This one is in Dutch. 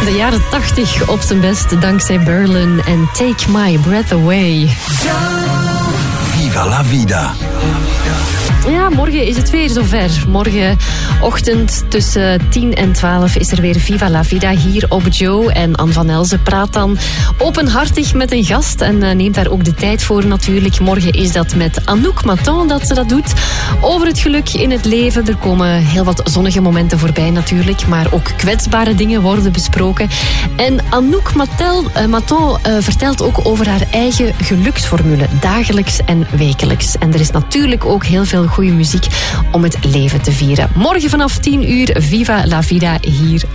de jaren 80 op zijn best, dankzij Berlin en Take My Breath Away. Viva la vida. Ja, morgen is het weer zover. Morgenochtend tussen 10 en 12 is er weer Viva la Vida hier op Joe. En Anne van Elzen praat dan openhartig met een gast en neemt daar ook de tijd voor natuurlijk. Morgen is dat met Anouk Maton dat ze dat doet. Over het geluk in het leven. Er komen heel wat zonnige momenten voorbij natuurlijk, maar ook kwetsbare dingen worden besproken. En Anouk Maton vertelt ook over haar eigen geluksformule, dagelijks en wekelijks. En er is natuurlijk ook heel veel goede muziek om het leven te vieren. Morgen vanaf 10 uur Viva la Vida hier